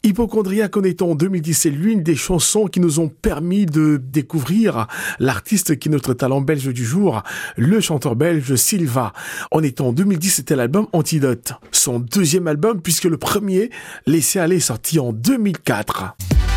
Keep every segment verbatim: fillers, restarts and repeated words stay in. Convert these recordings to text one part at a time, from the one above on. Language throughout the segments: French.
Hypochondriac en étant en deux mille dix, c'est l'une des chansons qui nous ont permis de découvrir l'artiste qui est notre talent belge du jour, le chanteur belge Silva. En étant en deux mille dix, c'était l'album Antidote. Son deuxième album, puisque le premier, Laissez aller, est sorti en deux mille quatre.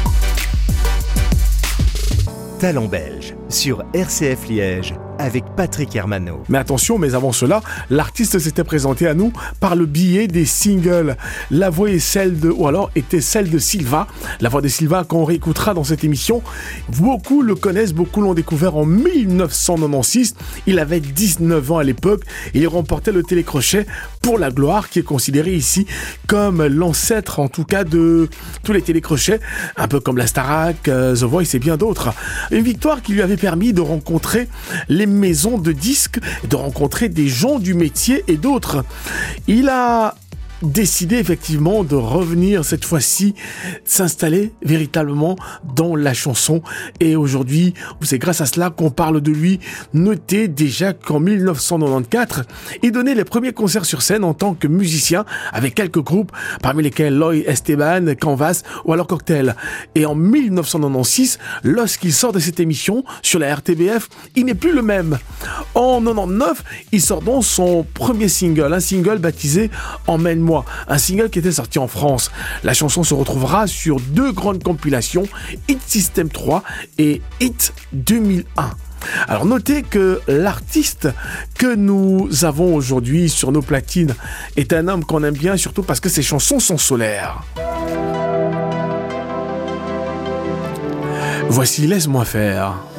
Talent belge sur R C F Liège avec Patrick Hermano. Mais attention, mais avant cela, l'artiste s'était présenté à nous par le biais des singles. La voix est celle de, ou alors était celle de Silva. La voix de Silva qu'on réécoutera dans cette émission. Beaucoup le connaissent, beaucoup l'ont découvert en dix-neuf cent quatre-vingt-seize. Il avait dix-neuf ans à l'époque et il remportait le télécrochet Pour la gloire, qui est considéré ici comme l'ancêtre, en tout cas, de tous les télécrochets, un peu comme la Starac, The Voice et bien d'autres. Une victoire qui lui avait permis de rencontrer les maisons de disques, de rencontrer des gens du métier et d'autres. Il a décidé effectivement de revenir cette fois-ci, s'installer véritablement dans la chanson. Et aujourd'hui, c'est grâce à cela qu'on parle de lui. Notez déjà qu'en dix-neuf cent quatre-vingt-quatorze, il donnait les premiers concerts sur scène en tant que musicien avec quelques groupes, parmi lesquels Loy Esteban, Canvas ou alors Cocktail. Et en dix-neuf cent quatre-vingt-seize, lorsqu'il sort de cette émission sur la R T B F, il n'est plus le même. En quatre-vingt-dix-neuf, il sort donc son premier single, un single baptisé Emmène-moi. Un single qui était sorti en France. La chanson se retrouvera sur deux grandes compilations, Hit System trois et Hit deux mille un. Alors notez que l'artiste que nous avons aujourd'hui sur nos platines est un homme qu'on aime bien, surtout parce que ses chansons sont solaires. Voici Laisse-moi faire.